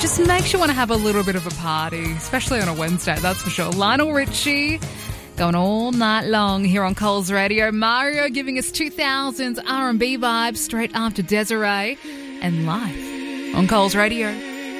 just makes you want to have a little bit of a party, especially on a Wednesday, that's for sure. Lionel Richie going all night long here on Coles Radio. Mario giving us 2000s R&B vibes straight after Desiree and Life on Coles Radio.